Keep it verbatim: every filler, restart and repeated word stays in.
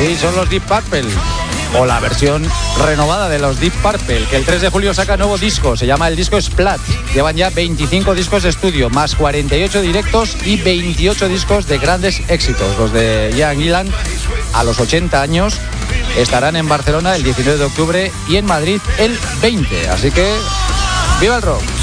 Sí, son los Deep Purple. O la versión renovada de los Deep Purple, que el tres de julio saca nuevo disco. Se llama el disco Splat. Llevan ya veinticinco discos de estudio, más cuarenta y ocho directos y veintiocho discos de grandes éxitos. Los de Ian Gillan, a los ochenta años, estarán en Barcelona el diecinueve de octubre y en Madrid el veinte. Así que, ¡viva el rock!